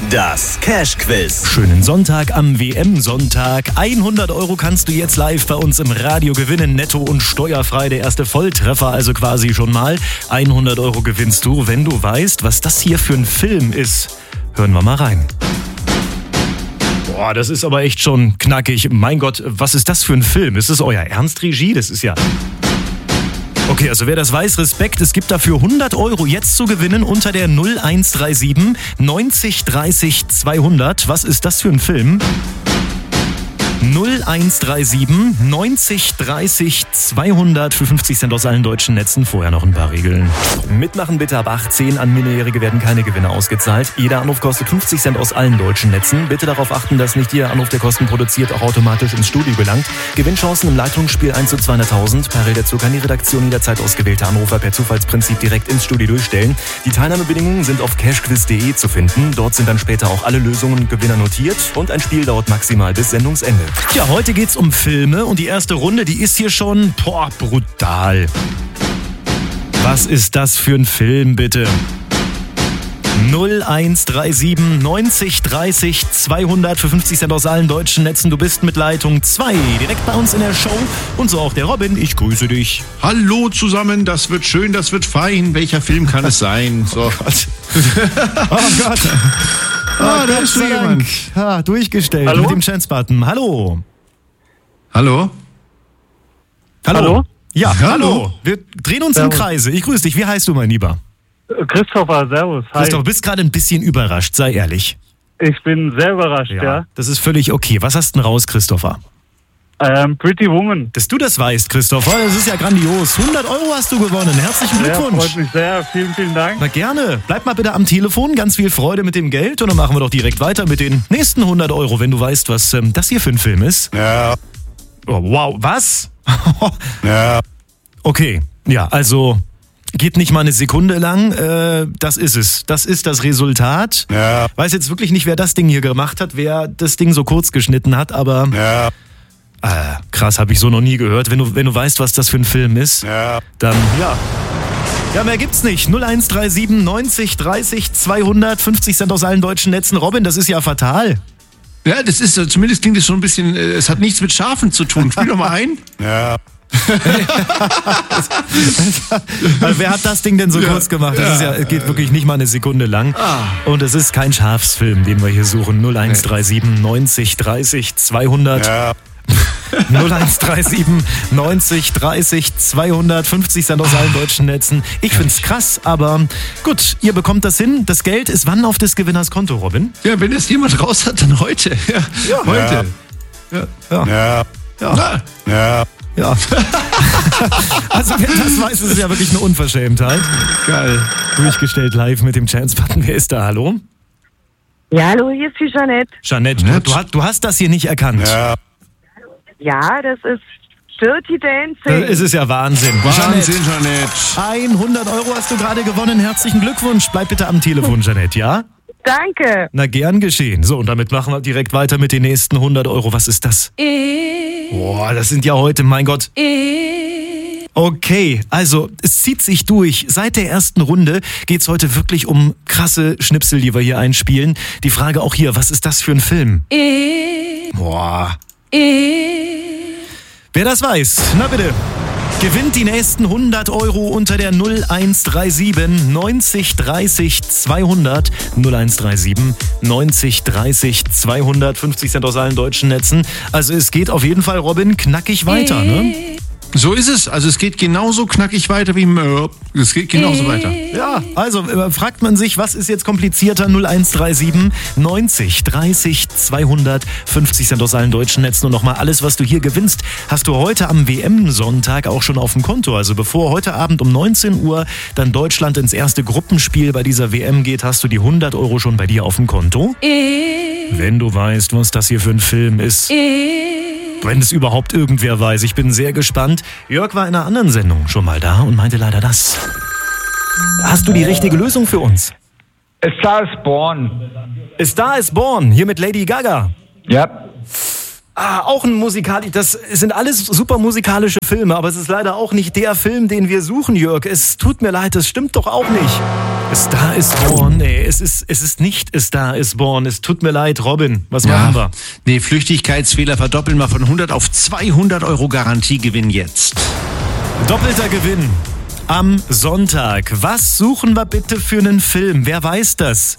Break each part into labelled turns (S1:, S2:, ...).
S1: Das Cash-Quiz.
S2: Schönen Sonntag am WM-Sonntag. 100 € kannst du jetzt live bei uns im Radio gewinnen. Netto und steuerfrei. Der erste Volltreffer also quasi schon mal. 100 € gewinnst du, wenn du weißt, was das hier für ein Film ist. Hören wir mal rein. Boah, das ist aber echt schon knackig. Mein Gott, was ist das für ein Film? Ist es euer Ernst, Regie? Das ist ja... Okay, also wer das weiß, Respekt. Es gibt dafür 100 € jetzt zu gewinnen unter der 0137 90 30 200. Was ist das für ein Film? 0137 90 30 200 für 50 Cent aus allen deutschen Netzen. Vorher noch ein paar Regeln. Mitmachen bitte ab 18. An Minderjährige werden keine Gewinne ausgezahlt. Jeder Anruf kostet 50 Cent aus allen deutschen Netzen. Bitte darauf achten, dass nicht jeder Anruf, der Kosten produziert, auch automatisch ins Studio gelangt. Gewinnchancen im Leitungsspiel 1 zu 200.000. Parallel dazu kann die Redaktion jederzeit ausgewählte Anrufer per Zufallsprinzip direkt ins Studio durchstellen. Die Teilnahmebedingungen sind auf cashquiz.de zu finden. Dort sind dann später auch alle Lösungen und Gewinner notiert. Und ein Spiel dauert maximal bis Sendungsende. Ja, heute geht's um Filme und die erste Runde, die ist hier schon, brutal. Was ist das für ein Film, bitte? 0137 90 30 200 für 50 Cent aus allen deutschen Netzen. Du bist mit Leitung 2 direkt bei uns in der Show. Und so auch der Robin. Ich grüße dich.
S3: Hallo zusammen, das wird schön, das wird fein. Welcher Film kann es sein? So.
S2: Oh Gott. Oh Gott.
S3: Da ist schon jemand.
S2: Durchgestellt.
S4: Hallo?
S2: Mit dem Chance-Button. Hallo.
S3: Hallo?
S4: Hallo?
S2: Ja,
S3: Hallo.
S2: hallo. Wir drehen uns im Kreise. Ich grüße dich. Wie heißt du, mein Lieber?
S4: Christopher, servus. Hi.
S2: Christoph, du bist gerade ein bisschen überrascht, sei ehrlich.
S4: Ich bin sehr überrascht, ja.
S2: Das ist völlig okay. Was hast du denn raus, Christopher?
S4: Pretty Woman.
S2: Dass du das weißt, Christopher, das ist ja grandios. 100 € hast du gewonnen. Herzlichen
S4: Ja,
S2: Glückwunsch.
S4: freut mich sehr. Vielen, vielen Dank.
S2: Na gerne. Bleib mal bitte am Telefon. Ganz viel Freude mit dem Geld. Und dann machen wir doch direkt weiter mit den nächsten 100 €, wenn du weißt, was das hier für ein Film ist.
S3: Ja.
S2: Oh, wow, was?
S3: Ja.
S2: Okay, ja, also geht nicht mal eine Sekunde lang. Das ist es. Das ist das Resultat.
S3: Ja.
S2: Weiß jetzt wirklich nicht, wer das Ding hier gemacht hat, wer das Ding so kurz geschnitten hat, aber
S3: Ja.
S2: krass, habe ich so noch nie gehört. Wenn du weißt, was das für ein Film ist,
S3: Ja.
S2: dann ja. Ja, mehr gibt's nicht. 0137 90 30 200 50 Cent aus allen deutschen Netzen. Robin, das ist ja fatal.
S3: Ja, das ist, zumindest klingt es schon ein bisschen, es hat nichts mit Schafen zu tun. Spiel doch mal ein. Ja.
S2: Also, wer hat das Ding denn so kurz gemacht? Das ist ja, es geht wirklich nicht mal eine Sekunde lang. Und es ist kein Schafsfilm, den wir hier suchen. 0137 90 30 200.
S3: Ja.
S2: 0137 90 30 250 Cent aus allen deutschen Netzen. Ich find's krass, aber gut, ihr bekommt das hin. Das Geld ist wann auf des Gewinners Konto, Robin?
S3: Ja, wenn es jemand raus hat, dann heute. Ja, heute.
S2: Ja.
S3: Ja.
S2: Ja.
S3: Ja.
S2: Ja. Also wer das weiß, ist es ja wirklich eine Unverschämtheit.
S3: Geil.
S2: Durchgestellt live mit dem Chance-Button. Wer ist da? Hallo?
S5: Ja, hallo, hier ist die Jeanette.
S2: Jeanette, du hast das hier nicht erkannt.
S3: Ja.
S5: Ja, das ist Dirty Dancing.
S2: Es ist ja Wahnsinn.
S3: Wahnsinn, Jeanette.
S2: 100 € hast du gerade gewonnen. Herzlichen Glückwunsch. Bleib bitte am Telefon, Jeanette, ja?
S5: Danke.
S2: Na, gern geschehen. So, und damit machen wir direkt weiter mit den nächsten 100 €. Was ist das? Boah, das sind ja heute, mein Gott. Okay, also es zieht sich durch. Seit der ersten Runde geht's heute wirklich um krasse Schnipsel, die wir hier einspielen. Die Frage auch hier, was ist das für ein Film? Boah. Wer das weiß, na bitte. Gewinnt die nächsten 100 € unter der 0137 90 30 200. 0137 90 30 200. 50 Cent aus allen deutschen Netzen. Also es geht auf jeden Fall, Robin, knackig weiter, ne?
S3: So ist es. Also es geht genauso knackig weiter wie es geht genauso weiter.
S2: Ja, also fragt man sich, was ist jetzt komplizierter? 0137 90 30 200. 50 Cent aus allen deutschen Netzen. Und nochmal alles, was du hier gewinnst, hast du heute am WM-Sonntag auch schon auf dem Konto. Also bevor heute Abend um 19 Uhr dann Deutschland ins erste Gruppenspiel bei dieser WM geht, hast du die 100 € schon bei dir auf dem Konto. Wenn du weißt, was das hier für ein Film ist. Wenn es überhaupt irgendwer weiß. Ich bin sehr gespannt. Jörg war in einer anderen Sendung schon mal da und meinte leider das. Hast du die richtige Lösung für uns?
S6: A Star is Born.
S2: A Star is Born, hier mit Lady Gaga.
S6: Ja.
S2: Auch ein musikalisch. Das sind alles super musikalische Filme, aber es ist leider auch nicht der Film, den wir suchen, Jörg. Es tut mir leid, das stimmt doch auch nicht. A Star is Born. Nee, es ist nicht A Star is Born. Es tut mir leid, Robin. Was machen wir?
S3: Nee, Flüchtigkeitsfehler verdoppeln wir von 100 auf 200 Euro Garantiegewinn jetzt.
S2: Doppelter Gewinn am Sonntag. Was suchen wir bitte für einen Film? Wer weiß das?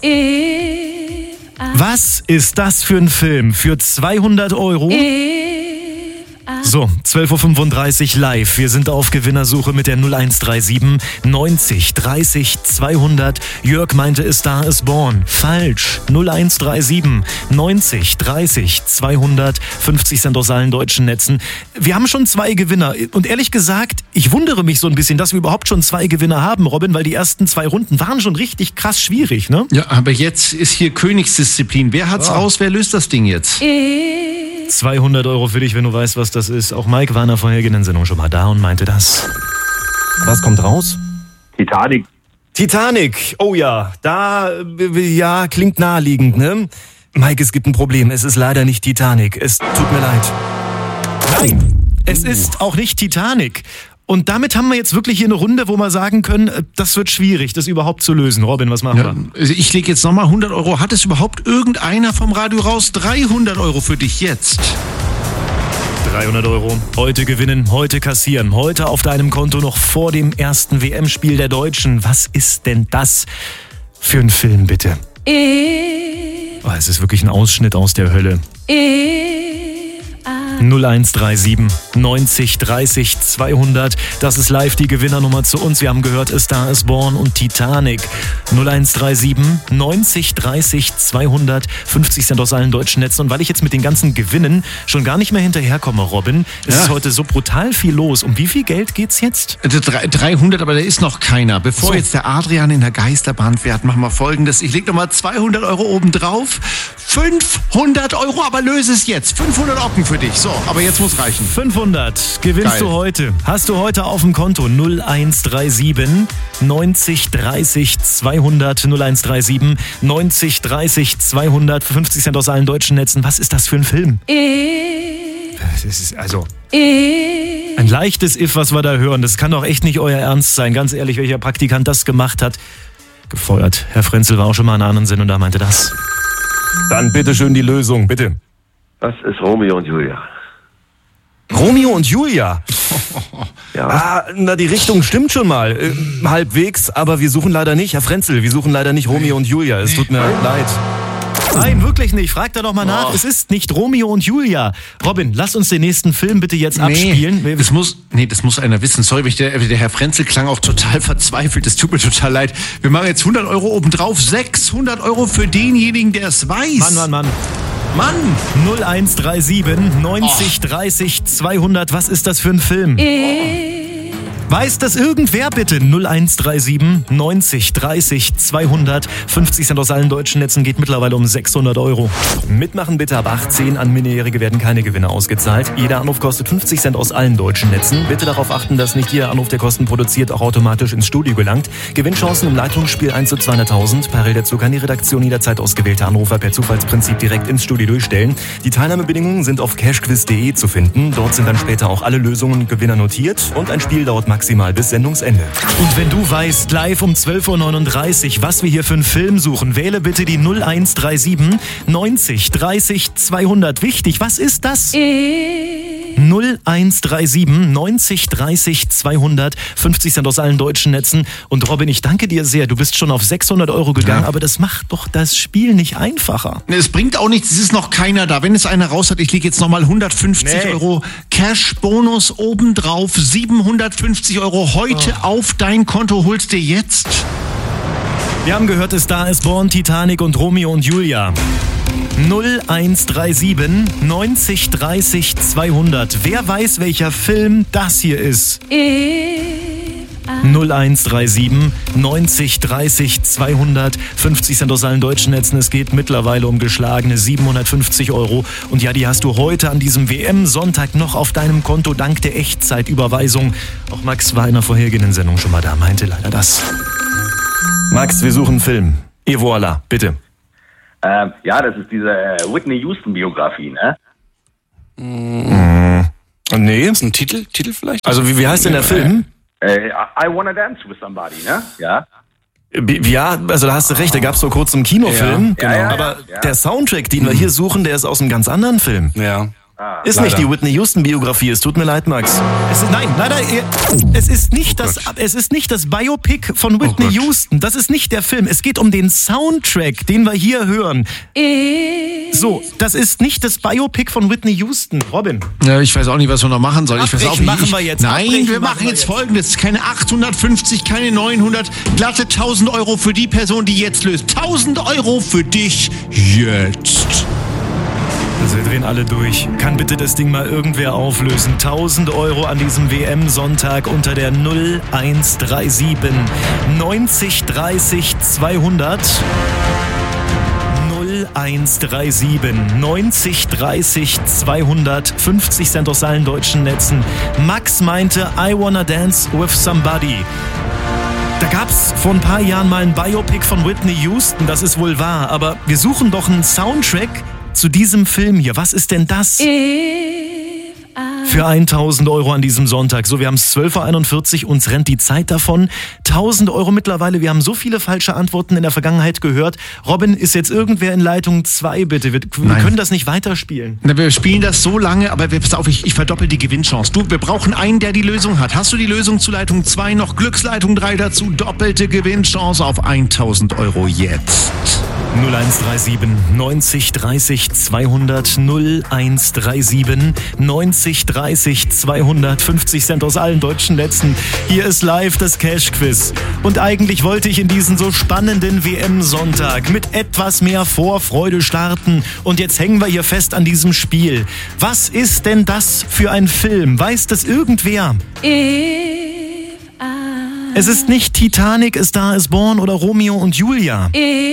S2: Was ist das für ein Film? Für 200 Euro? So, 12.35 Uhr live. Wir sind auf Gewinnersuche mit der 0137 90 30 200. Jörg meinte, A Star is Born. Falsch. 0137 90 30 200. 50 Cent aus allen deutschen Netzen. Wir haben schon 2 Gewinner. Und ehrlich gesagt, ich wundere mich so ein bisschen, dass wir überhaupt schon 2 Gewinner haben, Robin, weil die ersten 2 Runden waren schon richtig krass schwierig, ne?
S3: Ja, aber jetzt ist hier Königsdisziplin. Wer hat's raus? Wer löst das Ding jetzt?
S2: 200 Euro für dich, wenn du weißt, was das ist. Auch Mike war in der vorhergehenden Sendung schon mal da und meinte das. Was kommt raus?
S4: Titanic.
S2: Titanic. Oh ja, ja, klingt naheliegend, ne? Mike, es gibt ein Problem. Es ist leider nicht Titanic. Es tut mir leid. Nein, es ist auch nicht Titanic. Und damit haben wir jetzt wirklich hier eine Runde, wo wir sagen können, das wird schwierig, das überhaupt zu lösen. Robin, was machen wir?
S3: Also ich lege jetzt nochmal 100 Euro. Hat es überhaupt irgendeiner vom Radio raus? 300 Euro für dich jetzt.
S2: 300 Euro. Heute gewinnen, heute kassieren. Heute auf deinem Konto noch vor dem ersten WM-Spiel der Deutschen. Was ist denn das für ein Film, bitte? Es ist wirklich ein Ausschnitt aus der Hölle. 0137 90 30 200. Das ist live die Gewinnernummer zu uns. Wir haben gehört, A Star is Born und Titanic. 0137 90 30 200. 50 Cent aus allen deutschen Netzen. Und weil ich jetzt mit den ganzen Gewinnen schon gar nicht mehr hinterherkomme, Robin, es ist heute so brutal viel los. Um wie viel Geld geht's jetzt?
S3: 300, aber da ist noch keiner. Bevor jetzt der Adrian in der Geisterbahn fährt, machen wir Folgendes. Ich lege nochmal 200 Euro oben drauf. 500 Euro, aber löse es jetzt. 500 Ocken für dich. So, aber jetzt muss reichen.
S2: 500 gewinnst du heute. Hast du heute auf dem Konto 0137 90 30 200 0137 90 30 200 für 50 Cent aus allen deutschen Netzen. Was ist das für ein Film? Das ist also ein leichtes If, was wir da hören. Das kann doch echt nicht euer Ernst sein. Ganz ehrlich, welcher Praktikant das gemacht hat, gefeuert. Herr Frenzel war auch schon mal in einer anderen Sendung und da meinte das. Dann bitte schön die Lösung, bitte.
S1: Das ist Romeo und Julia.
S2: Romeo und Julia?
S1: Ja.
S2: Die Richtung stimmt schon mal. Halbwegs, aber wir suchen leider nicht, Herr Frenzel, wir suchen leider nicht Romeo und Julia. Es tut mir leid. Nein, wirklich nicht. Frag da doch mal nach. Es ist nicht Romeo und Julia. Robin, lass uns den nächsten Film bitte jetzt abspielen.
S3: Das muss einer wissen. Sorry, der Herr Frenzel klang auch total verzweifelt. Es tut mir total leid. Wir machen jetzt 100 Euro obendrauf. 600 Euro für denjenigen, der es weiß.
S2: Mann! 0137 90 30 200. Was ist das für ein Film? Weiß das irgendwer bitte? 0137 90 30 200. 50 Cent aus allen deutschen Netzen geht mittlerweile um 600 Euro. Mitmachen bitte ab 18. An Minderjährige werden keine Gewinne ausgezahlt. Jeder Anruf kostet 50 Cent aus allen deutschen Netzen. Bitte darauf achten, dass nicht jeder Anruf, der Kosten produziert, auch automatisch ins Studio gelangt. Gewinnchancen im Leitungsspiel 1 zu 200.000. Parallel dazu kann die Redaktion jederzeit ausgewählte Anrufer per Zufallsprinzip direkt ins Studio durchstellen. Die Teilnahmebedingungen sind auf cashquiz.de zu finden. Dort sind dann später auch alle Lösungen und Gewinner notiert. Und ein Spiel dauert maximal bis Sendungsende. Und wenn du weißt, live um 12.39 Uhr, was wir hier für einen Film suchen, wähle bitte die 0137 90 30 200. Wichtig, was ist das? 0137 90 30 200. 50 Cent aus allen deutschen Netzen. Und Robin, ich danke dir sehr. Du bist schon auf 600 Euro gegangen, aber das macht doch das Spiel nicht einfacher.
S3: Es bringt auch nichts, es ist noch keiner da. Wenn es einer raus hat, ich lege jetzt nochmal 150 Euro Cash-Bonus obendrauf. 750 Euro heute auf dein Konto. Holst dir jetzt.
S2: Wir haben gehört, A Star is Born, Titanic und Romeo und Julia. 0137 90 30 200. Wer weiß, welcher Film das hier ist? 0137 90 30 200. 50 Cent aus allen deutschen Netzen. Es geht mittlerweile um geschlagene 750 Euro. Und ja, die hast du heute an diesem WM-Sonntag noch auf deinem Konto dank der Echtzeitüberweisung. Auch Max war in der vorhergehenden Sendung schon mal da, meinte leider das. Max, wir suchen einen Film. Et voilà, bitte.
S1: Ja, das ist diese Whitney Houston-Biografie, ne?
S2: Nee.
S6: Ist ein Titel vielleicht?
S2: Also wie heißt denn der Film?
S1: I Wanna Dance with Somebody, ne? Ja.
S2: Ja, also da hast du recht, da gab es vor kurzem einen Kinofilm.
S1: Ja, genau.
S2: Aber der Soundtrack, den wir hier suchen, der ist aus einem ganz anderen Film.
S6: Ja.
S2: Ist
S6: leider.
S2: nicht die Whitney Houston Biografie, es tut mir leid, Max. Nein, es ist nicht das Biopic von Whitney Houston. Das ist nicht der Film. Es geht um den Soundtrack, den wir hier hören. So, das ist nicht das Biopic von Whitney Houston. Robin.
S3: Ja, ich weiß auch nicht, was wir noch machen sollen. Ich weiß auch
S2: Abbrechen
S3: nicht.
S2: machen wir jetzt.
S3: Nein,
S2: Abbrechen
S3: wir machen
S2: machen wir
S3: jetzt
S2: jetzt.
S3: Folgendes. Keine 850, keine 900. Glatte 1000 Euro für die Person, die jetzt löst. 1000 Euro für dich jetzt.
S2: Also wir drehen alle durch. Kann bitte das Ding mal irgendwer auflösen? 1000 Euro an diesem WM-Sonntag unter der 0137 90 30 200. 0137 90 30 200. 50 Cent aus allen deutschen Netzen. Max meinte, I Wanna Dance with Somebody. Da gab's vor ein paar Jahren mal ein Biopic von Whitney Houston, das ist wohl wahr. Aber wir suchen doch einen Soundtrack zu diesem Film hier. Was ist denn das? Für 1000 Euro an diesem Sonntag. So, wir haben es 12.41 Uhr, uns rennt die Zeit davon. 1000 Euro mittlerweile. Wir haben so viele falsche Antworten in der Vergangenheit gehört. Robin, ist jetzt irgendwer in Leitung 2, bitte? Wir können das nicht weiterspielen.
S3: Na, wir spielen das so lange, aber pass auf, ich verdoppel die Gewinnchance. Wir brauchen einen, der die Lösung hat. Hast du die Lösung zu Leitung 2 noch? Glücksleitung 3 dazu. Doppelte Gewinnchance auf 1000 Euro jetzt.
S2: 0137 90 30 200 0137 90 30 200 50 Cent aus allen deutschen Netzen. Hier ist live das Cash-Quiz. Und eigentlich wollte ich in diesen so spannenden WM-Sonntag mit etwas mehr Vorfreude starten. Und jetzt hängen wir hier fest an diesem Spiel. Was ist denn das für ein Film? Weiß das irgendwer? Es ist nicht Titanic, A Star is Born oder Romeo und Julia.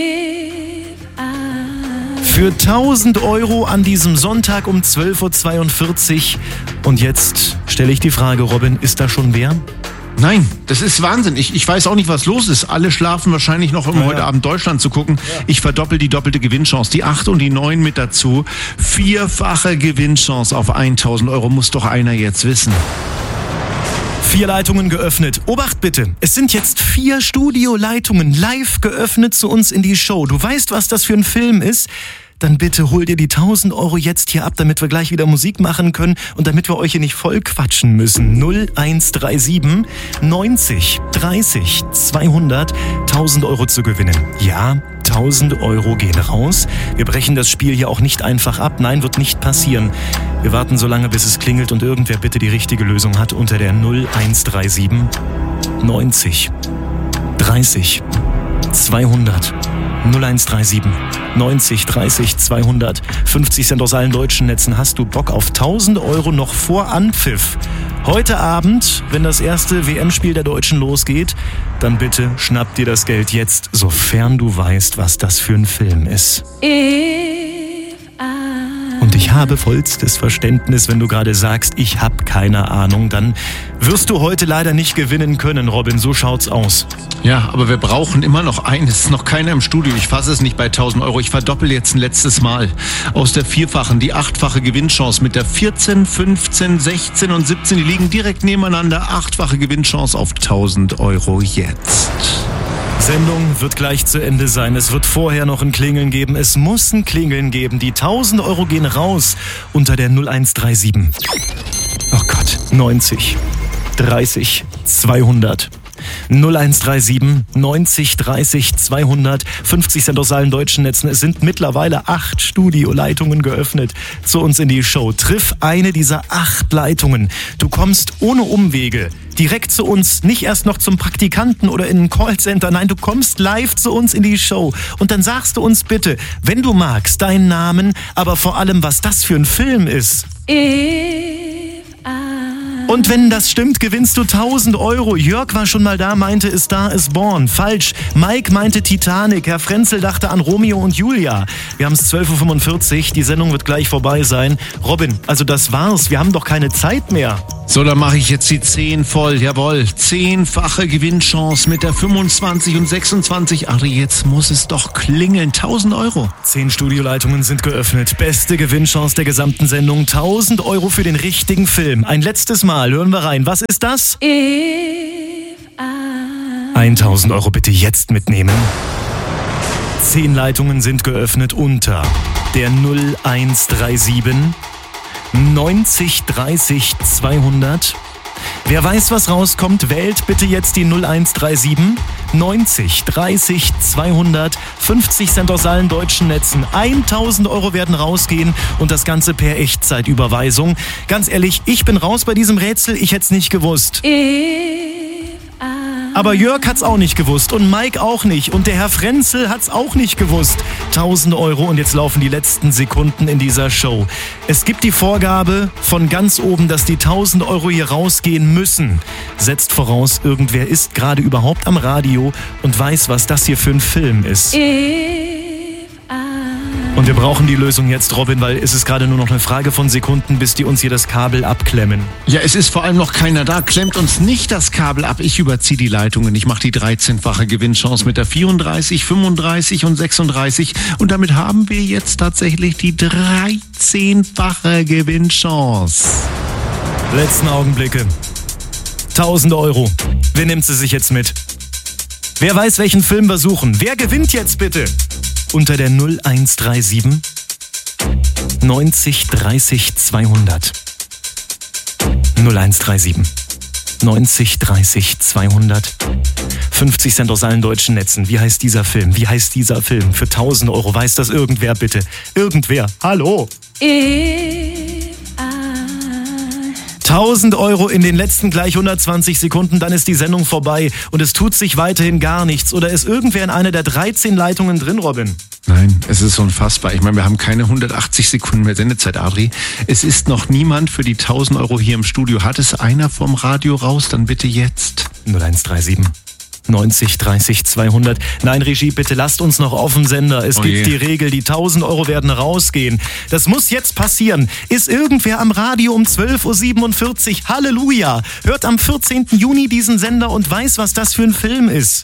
S2: Für 1000 Euro an diesem Sonntag um 12.42 Uhr. Und jetzt stelle ich die Frage, Robin, ist da schon wer?
S3: Nein, das ist Wahnsinn. Ich weiß auch nicht, was los ist. Alle schlafen wahrscheinlich noch, um heute Abend Deutschland zu gucken. Ich verdoppel die doppelte Gewinnchance. Die 8 und die 9 mit dazu. 4-fache Gewinnchance auf 1000 Euro. Muss doch einer jetzt wissen.
S2: 4 Leitungen geöffnet. Obacht bitte, es sind jetzt 4 Studioleitungen live geöffnet zu uns in die Show. Du weißt, was das für ein Film ist? Dann bitte hol dir die 1000 Euro jetzt hier ab, damit wir gleich wieder Musik machen können und damit wir euch hier nicht voll quatschen müssen. 0137 90 30 200 1000 Euro zu gewinnen. Ja, 1000 Euro gehen raus. Wir brechen das Spiel hier auch nicht einfach ab. Nein, wird nicht passieren. Wir warten so lange, bis es klingelt und irgendwer bitte die richtige Lösung hat unter der 0137 90 30 200. 0137 90 30 200. 50 Cent aus allen deutschen Netzen. Hast du Bock auf 1000 Euro noch vor Anpfiff? Heute Abend, wenn das erste WM-Spiel der Deutschen losgeht, dann bitte schnapp dir das Geld jetzt, sofern du weißt, was das für ein Film ist. Und ich habe vollstes Verständnis, wenn du gerade sagst, ich habe keine Ahnung, dann wirst du heute leider nicht gewinnen können, Robin, so schaut's aus.
S3: Ja, aber wir brauchen immer noch einen. Es ist noch keiner im Studio. Ich fasse es nicht bei 1000 Euro. Ich verdoppel jetzt ein letztes Mal. Aus der 4-fachen, die 8-fache Gewinnchance mit der 14, 15, 16 und 17. Die liegen direkt nebeneinander. 8-fache Gewinnchance auf 1000 Euro jetzt.
S2: Sendung wird gleich zu Ende sein. Es wird vorher noch ein Klingeln geben. Es muss ein Klingeln geben. Die 1000 Euro gehen raus unter der 0137. Oh Gott, 90 30 200. 0137 90 30 200. 50 Cent aus allen deutschen Netzen. Es sind mittlerweile 8 Studioleitungen geöffnet zu uns in die Show. Triff eine dieser 8 Leitungen. Du kommst ohne Umwege direkt zu uns, nicht erst noch zum Praktikanten oder in ein Callcenter. Nein, du kommst live zu uns in die Show. Und dann sagst du uns bitte, wenn du magst, deinen Namen, aber vor allem, was das für ein Film ist. Und wenn das stimmt, gewinnst du 1000 Euro. Jörg war schon mal da, meinte, A Star is Born. Falsch. Mike meinte Titanic. Herr Frenzel dachte an Romeo und Julia. Wir haben es 12.45 Uhr. Die Sendung wird gleich vorbei sein. Robin, also das war's. Wir haben doch keine Zeit mehr.
S3: So, dann mache ich jetzt die 10 voll. Jawohl, 10-fache Gewinnchance mit der 25 und 26. Adri, jetzt muss es doch klingeln. 1.000 Euro.
S2: 10 Studioleitungen sind geöffnet. Beste Gewinnchance der gesamten Sendung. 1.000 Euro für den richtigen Film. Ein letztes Mal hören wir rein. Was ist das? 1.000 Euro bitte jetzt mitnehmen. 10 Leitungen sind geöffnet unter der 0137 90 30 200. Wer weiß, was rauskommt, wählt bitte jetzt die 0137 90 30 200. 50 Cent aus allen deutschen Netzen. 1.000 Euro werden rausgehen und das Ganze per Echtzeitüberweisung. Ganz ehrlich, ich bin raus bei diesem Rätsel, ich hätte es nicht gewusst. Aber Jörg hat's auch nicht gewusst und Mike auch nicht und der Herr Frenzel hat's auch nicht gewusst. 1.000 Euro und jetzt laufen die letzten Sekunden in dieser Show. Es gibt die Vorgabe von ganz oben, dass die 1.000 Euro hier rausgehen müssen. Setzt voraus, irgendwer ist gerade überhaupt am Radio und weiß, was das hier für ein Film ist. Und wir brauchen die Lösung jetzt, Robin, weil es ist gerade nur noch eine Frage von Sekunden, bis die uns hier das Kabel abklemmen.
S3: Ja, es ist vor allem noch keiner da. Klemmt uns nicht das Kabel ab. Ich überziehe die Leitungen. Ich mache die 13-fache Gewinnchance mit der 34, 35 und 36. Und damit haben wir jetzt tatsächlich die 13-fache Gewinnchance.
S2: Letzten Augenblicke. 1.000 Euro. Wer nimmt sie sich jetzt mit? Wer weiß, welchen Film wir suchen? Wer gewinnt jetzt bitte? Unter der 0137 90 30 200. 0137 90 30 200. 50 Cent aus allen deutschen Netzen. Wie heißt dieser Film? Wie heißt dieser Film? Für 1.000 Euro. Weiß das irgendwer bitte? Irgendwer. Hallo? 1.000 Euro in den letzten gleich 120 Sekunden, dann ist die Sendung vorbei und es tut sich weiterhin gar nichts. Oder ist irgendwer in einer der 13 Leitungen drin, Robin?
S3: Nein, es ist unfassbar. Ich meine, wir haben keine 180 Sekunden mehr Sendezeit, Adri. Es ist noch niemand für die 1.000 Euro hier im Studio. Hat es einer vom Radio raus? Dann bitte jetzt.
S2: 0137 90 30 200. Nein, Regie, bitte lasst uns noch auf dem Sender. Es gibt die Regel, die 1.000 Euro werden rausgehen. Das muss jetzt passieren. Ist irgendwer am Radio um 12.47 Uhr? Halleluja! Hört am 14. Juni diesen Sender und weiß, was das für ein Film ist.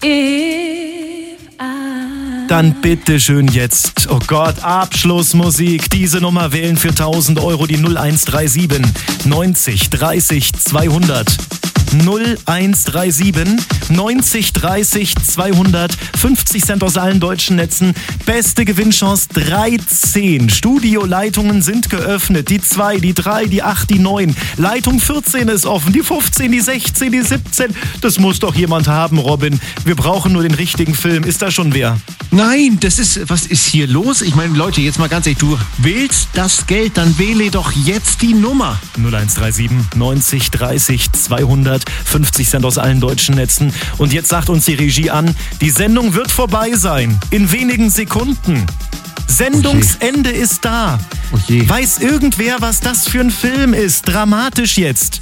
S2: Dann bitte schön jetzt. Oh Gott, Abschlussmusik. Diese Nummer wählen für 1.000 Euro die 0137 90 30 200. 0137 90 30 200. 50 Cent aus allen deutschen Netzen. Beste Gewinnchance 13. Studioleitungen sind geöffnet. Die 2, die 3, die 8, die 9. Leitung 14 ist offen. Die 15, die 16, die 17. Das muss doch jemand haben, Robin. Wir brauchen nur den richtigen Film. Ist da schon wer?
S3: Nein, was ist hier los? Ich meine, Leute, jetzt mal ganz ehrlich, du willst das Geld, dann wähle doch jetzt die Nummer.
S2: 0137 90 30 200. 50 Cent aus allen deutschen Netzen. Und jetzt sagt uns die Regie an, die Sendung wird vorbei sein. In wenigen Sekunden. Sendungsende ist da. Weiß irgendwer, was das für ein Film ist? Dramatisch jetzt.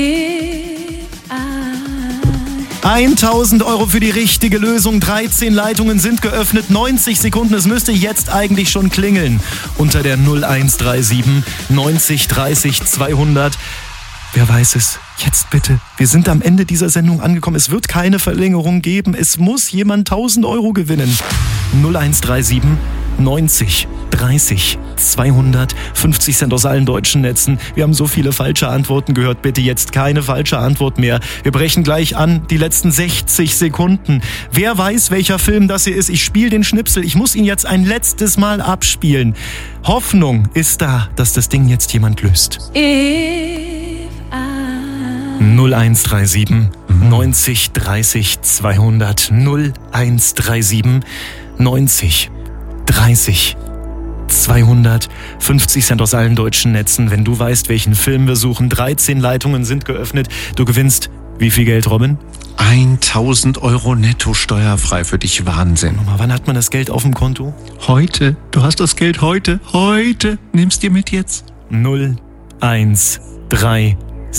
S2: 1.000 Euro für die richtige Lösung. 13 Leitungen sind geöffnet. 90 Sekunden. Es müsste jetzt eigentlich schon klingeln. Unter der 0137 90 30 200. Wer weiß es? Jetzt bitte. Wir sind am Ende dieser Sendung angekommen. Es wird keine Verlängerung geben. Es muss jemand 1.000 Euro gewinnen. 0137 90 30 200. 50 Cent aus allen deutschen Netzen. Wir haben so viele falsche Antworten gehört. Bitte jetzt keine falsche Antwort mehr. Wir brechen gleich an. Die letzten 60 Sekunden. Wer weiß, welcher Film das hier ist? Ich spiele den Schnipsel. Ich muss ihn jetzt ein letztes Mal abspielen. Hoffnung ist da, dass das Ding jetzt jemand löst. 0137 90 30 200. 0137 90 30 200. 50 Cent aus allen deutschen Netzen. Wenn du weißt, welchen Film wir suchen. 13 Leitungen sind geöffnet. Du gewinnst wie viel Geld, Robin?
S3: 1.000 Euro netto steuerfrei für dich. Wahnsinn.
S2: Nochmal, wann hat man das Geld auf dem Konto?
S3: Heute. Du hast das Geld heute. Heute. Nimmst dir mit jetzt.
S2: 0137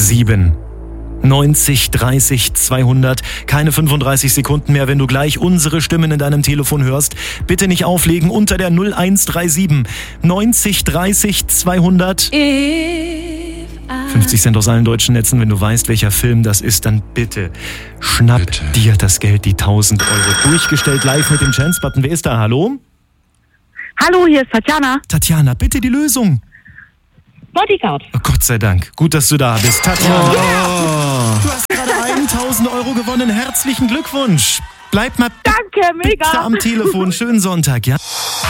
S2: 90 30 200. Keine 35 Sekunden mehr, wenn du gleich unsere Stimmen in deinem Telefon hörst. Bitte nicht auflegen unter der 0137 90 30 200. 50 Cent aus allen deutschen Netzen. Wenn du weißt, welcher Film das ist, dann bitte schnapp dir das Geld, die 1.000 Euro. Durchgestellt live mit dem Chance-Button. Wer ist da? Hallo?
S5: Hallo, hier ist Tatjana.
S2: Tatjana, bitte die Lösung.
S5: Bodyguard.
S2: Oh, Gott sei Dank. Gut, dass du da bist. Tatjana, du hast gerade 1.000 Euro gewonnen. Herzlichen Glückwunsch. Bleib mal
S5: Danke, mega.
S2: bitte am Telefon. Schönen Sonntag, ja?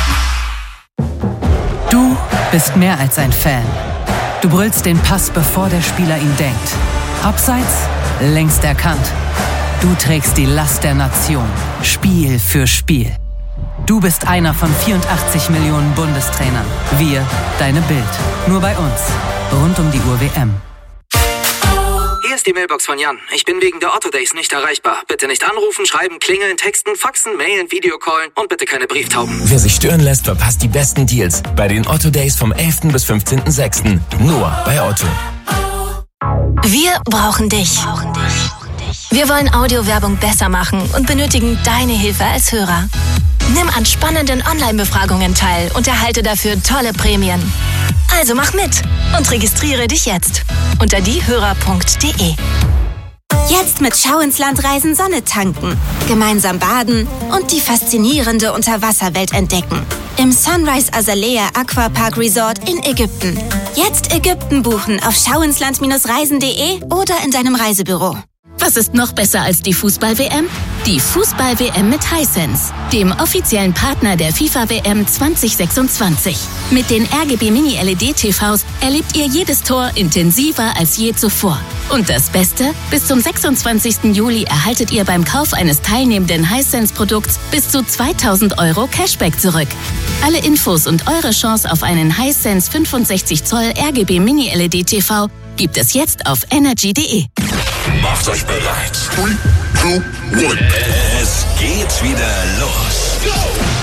S7: Du bist mehr als ein Fan. Du brüllst den Pass, bevor der Spieler ihn denkt. Abseits, längst erkannt. Du trägst die Last der Nation. Spiel für Spiel. Du bist einer von 84 Millionen Bundestrainern. Wir, deine Bild. Nur bei uns. Rund um die Uhr WM.
S8: Hier ist die Mailbox von Jan. Ich bin wegen der Otto Days nicht erreichbar. Bitte nicht anrufen, schreiben, klingeln, texten, faxen, mailen, Videocallen und bitte keine Brieftauben.
S9: Wer sich stören lässt, verpasst die besten Deals bei den Otto Days vom 11. bis 15.06. Nur bei Otto.
S10: Wir brauchen dich. Wir wollen Audiowerbung besser machen und benötigen deine Hilfe als Hörer. Nimm an spannenden Online-Befragungen teil und erhalte dafür tolle Prämien. Also mach mit und registriere dich jetzt unter diehörer.de.
S11: Jetzt mit Schau ins Land reisen, Sonne tanken, gemeinsam baden und die faszinierende Unterwasserwelt entdecken. Im Sunrise Azalea Aquapark Resort in Ägypten. Jetzt Ägypten buchen auf schauinsland-reisen.de oder in deinem Reisebüro.
S10: Was ist noch besser als die Fußball-WM? Die Fußball-WM mit Hisense, dem offiziellen Partner der FIFA-WM 2026. Mit den RGB Mini-LED-TVs erlebt ihr jedes Tor intensiver als je zuvor. Und das Beste? Bis zum 26. Juli erhaltet ihr beim Kauf eines teilnehmenden Hisense-Produkts bis zu 2.000 Euro Cashback zurück. Alle Infos und eure Chance auf einen Hisense 65 Zoll RGB Mini-LED-TV gibt es jetzt auf energy.de.
S12: Macht euch bereit. 3, 2, 1. Es geht wieder los. Go!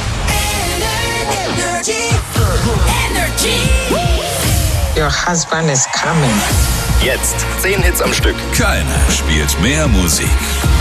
S12: Energy.
S13: Your husband is coming.
S6: Jetzt 10 Hits am Stück.
S12: Keiner spielt mehr Musik